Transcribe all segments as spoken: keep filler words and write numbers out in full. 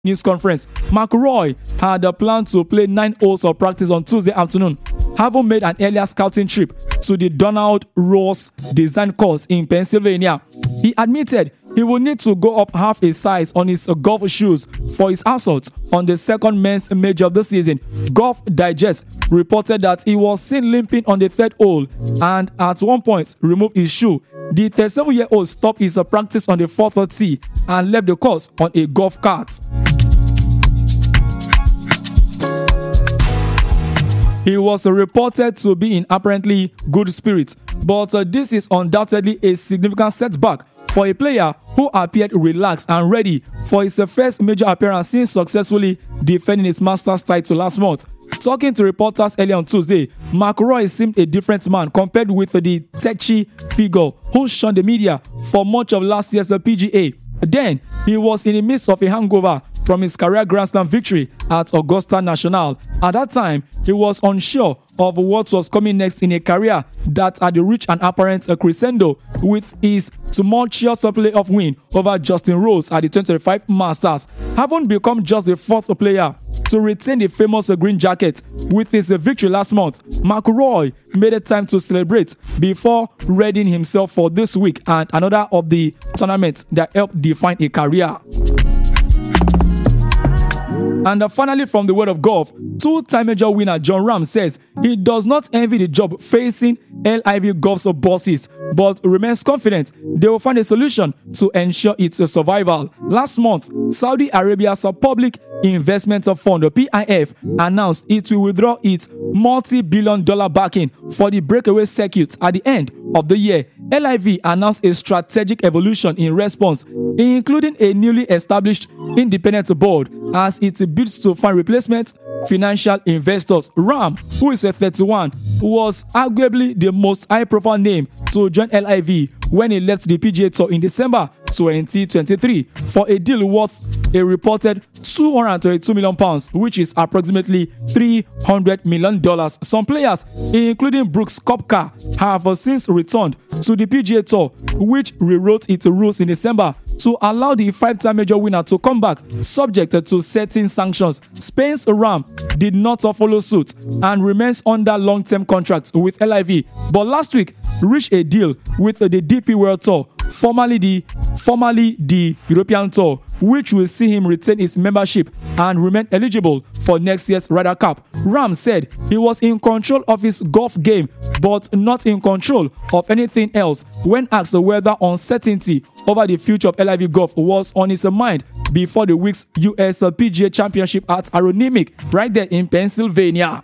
news conference. McIlroy had a plan to play nine holes of practice on Tuesday afternoon, having made an earlier scouting trip to the Donald Ross design course in Pennsylvania. He admitted he will need to go up half a size on his golf shoes for his assault on the second men's major of the season. Golf Digest reported that he was seen limping on the third hole and at one point removed his shoe. The thirty-seven-year-old stopped his practice on the fourth tee and left the course on a golf cart. He was reported to be in apparently good spirits, but uh, this is undoubtedly a significant setback for a player who appeared relaxed and ready for his first major appearance since successfully defending his Masters title last month. Talking to reporters earlier on Tuesday, McIlroy seemed a different man compared with the tetchy figure who shunned the media for much of last year's P G A. Then, he was in the midst of a hangover from his career Grand Slam victory at Augusta National. At that time, he was unsure of what was coming next in a career that had reached an apparent crescendo with his tumultuous playoff win over Justin Rose at the twenty twenty-five Masters, having become just the fourth player to retain the famous green jacket. With his victory last month, McIlroy made it time to celebrate before readying himself for this week and another of the tournaments that helped define a career. And uh, finally, from the world of golf, two-time major winner Jon Rahm says he does not envy the job facing L I V Golf's bosses, but remains confident they will find a solution to ensure its survival. Last month, Saudi Arabia's Public Investment Fund, P I F, announced it will withdraw its multi-billion dollar backing for the breakaway circuit at the end of the year. L I V announced a strategic evolution in response, including a newly established independent board as it bids to find replacement financial investors. Rahm, who is a thirty-one, was arguably the most high-profile name to join L I V when he left the P G A Tour in December twenty twenty-three for a deal worth a reported two hundred twenty-two million pounds, which is approximately three hundred million dollars. Some players, including Brooks Koepka, have since returned to the P G A Tour, which rewrote its rules in December to allow the five-time major winner to come back subject to certain sanctions. Spain's Rahm did not follow suit and remains under long-term contracts with L I V, but last week reached a deal with the D P World Tour, formerly the formerly the European Tour, which will see him retain his membership and remain eligible for next year's Ryder Cup. Rahm said he was in control of his golf game, but not in control of anything else when asked whether uncertainty over the future of L I V Golf was on his mind before the week's U S P G A Championship at Aronimink, right there in Pennsylvania.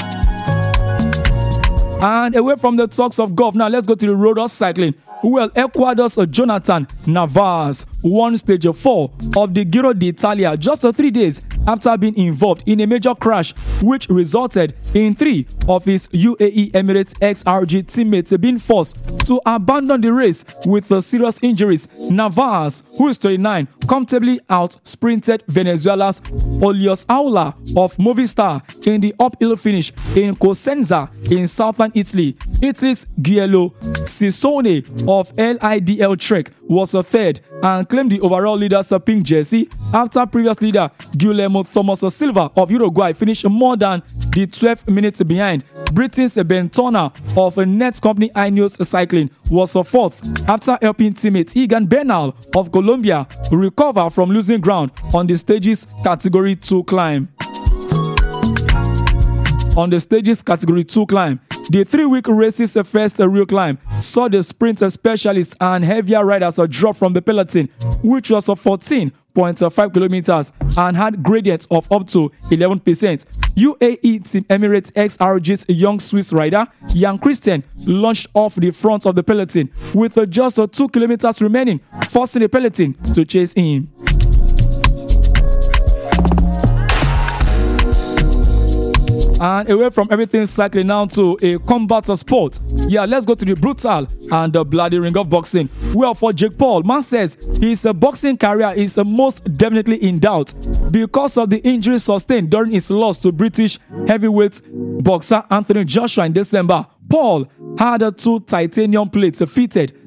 And away from the talks of golf, now let's go to the road of cycling. Well, Ecuador's Jonathan Narvaez won stage four of the Giro d'Italia just three days after being involved in a major crash, which resulted in three of his U A E Emirates X R G teammates being forced to abandon the race with serious injuries. Narvaez, who is twenty-nine, comfortably out-sprinted Venezuela's Olios Aula of Movistar in the uphill finish in Cosenza in southern Italy. Italy's Giulio Ciccone of L I D L Trek was a third and claimed the overall leader's pink jersey after previous leader Guillermo Thomas Silva of Uruguay finished more than the twelve minutes behind. Britain's Ben Turner of Net Company Ineos Cycling was a fourth after helping teammate Egan Bernal of Colombia recover from losing ground on the stage's Category two climb. On the stage's Category two climb, the three-week race's first real climb saw the sprint specialists and heavier riders drop from the peloton, which was fourteen point five kilometers and had gradients of up to eleven percent. U A E Team Emirates X R G's young Swiss rider Jan Christian launched off the front of the peloton with just two kilometers remaining, forcing the peloton to chase him. And away from everything cycling now to a combat sport. Yeah, let's go to the brutal and the bloody ring of boxing. Well, for Jake Paul, man says his boxing career is most definitely in doubt because of the injury sustained during his loss to British heavyweight boxer Anthony Joshua in December. Paul had two titanium plates fitted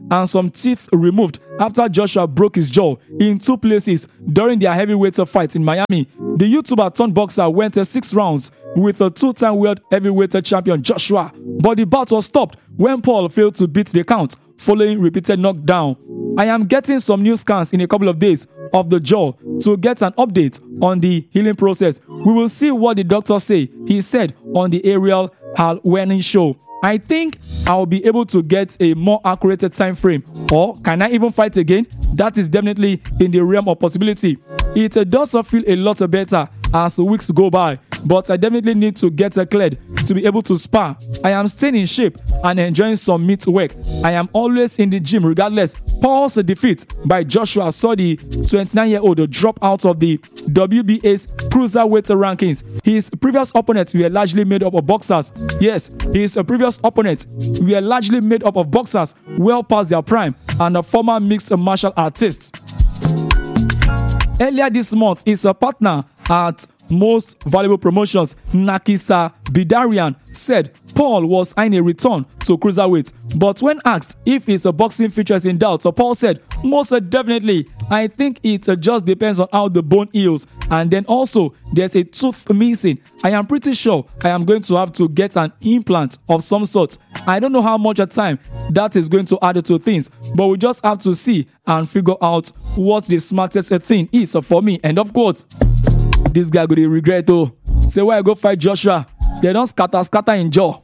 and some teeth removed after Joshua broke his jaw in two places during their heavyweight fight in Miami. The YouTuber turned boxer went six rounds with a two-time world heavyweight champion Joshua, but the bout was stopped when Paul failed to beat the count following repeated knockdown. I am getting some new scans in a couple of days of the jaw to get an update on the healing process. We will see what the doctors say, he said on the Ariel Helwani show. I think I'll be able to get a more accurate time frame, or can I even fight again? That is definitely in the realm of possibility. It uh, does feel a lot better as weeks go by, but I definitely need to get uh, cleared to be able to spar. I am staying in shape and enjoying some meat work. I am always in the gym regardless. Paul's defeat by Joshua saw the twenty-nine-year-old drop out of the W B A's cruiserweight rankings. His previous opponents were largely made up of boxers. Yes, his previous opponents were largely made up of boxers well past their prime and a former mixed martial artist. Earlier this month, his partner at Most Valuable Promotions, Nakisa Bidarian, said Paul was eyeing a return to cruiserweight. But when asked if his boxing future is in doubt, Paul said, most definitely, I think it just depends on how the bone heals. And then also, there's a tooth missing. I am pretty sure I am going to have to get an implant of some sort. I don't know how much time that is going to add to things, but we just have to see and figure out what the smartest thing is for me. End of quote. This guy go dey regret though. Say why I go fight Joshua? They don't scatter scatter in jaw.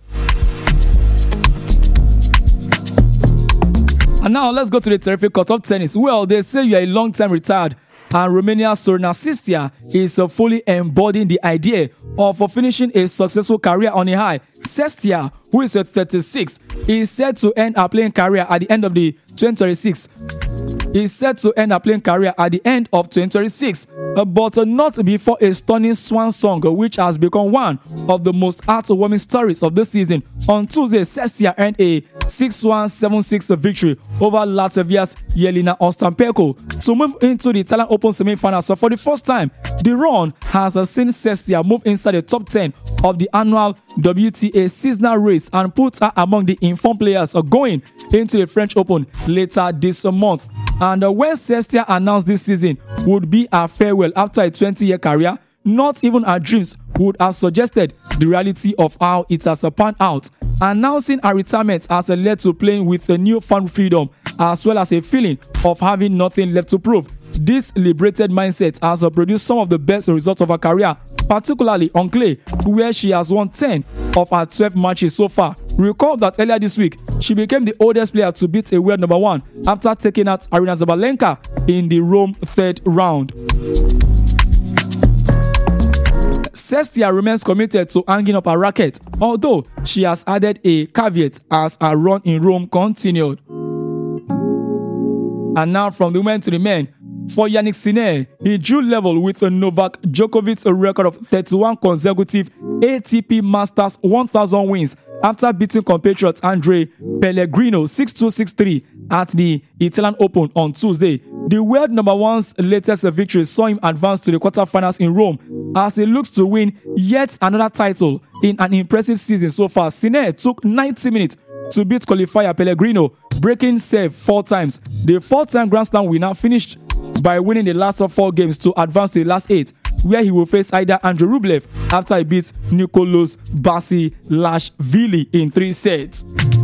And now let's go to the terrific court of tennis. Well, they say you are a long time retired, and Romania's Sorana Cîrstea is uh, fully embodying the idea of uh, finishing a successful career on a high. Cîrstea, who is uh, thirty-six, is set to end her playing career at the end of the twenty twenty-six. Is set to end her playing career at the end of twenty twenty-six, uh, but uh, not before a stunning swan song, uh, which has become one of the most heartwarming stories of the season. On Tuesday, Cîrstea earned a six one, seven six victory over Latvia's Jelena Ostapenko to move into the Italian Open semi-finals. So for the first time, the run has uh, seen Cîrstea move inside the top ten of the annual W T A seasonal race and put her among the informed players uh, going into the French Open later this uh, month. And uh, when Cîrstea announced this season would be her farewell after a twenty-year career, not even her dreams would have suggested the reality of how it has uh, panned out. Announcing her retirement has uh, led to playing with a newfound freedom, as well as a feeling of having nothing left to prove. This liberated mindset has uh, produced some of the best results of her career, particularly on clay, where she has won ten of her twelve matches so far. Recall that earlier this week, she became the oldest player to beat a world number one after taking out Aryna Sabalenka in the Rome third round. Cîrstea remains committed to hanging up her racket, although she has added a caveat as her run in Rome continued. And now from the women to the men. For Jannik Sinner, he drew level with a Novak Djokovic's record of thirty-one consecutive A T P Masters one thousand wins after beating compatriot Andre Pellegrino six two six three at the Italian Open on Tuesday. The world number one's latest victory saw him advance to the quarterfinals in Rome as he looks to win yet another title in an impressive season so far. Sinner took ninety minutes to beat qualifier Pellegrino, breaking serve four times. The four-time Grand Slam winner finished by winning the last of four games to advance to the last eight, where he will face either Andrei Rublev after he beat Nicolas Basilashvili in three sets.